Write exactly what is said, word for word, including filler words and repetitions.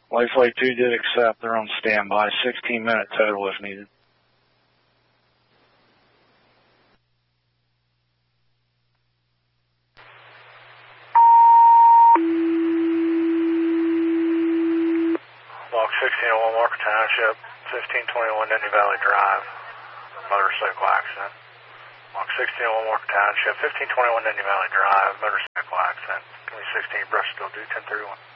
Lifeway two did accept. They're on standby. sixteen minute total if needed. Walk sixteen oh one Walker Township, fifteen twenty-one Denny Valley Drive, motorcycle accident. Walk sixteen oh one Walker Township, fifteen twenty-one Denny Valley Drive, motorcycle accident. Give me sixteen, brush still due, ten thirty-one.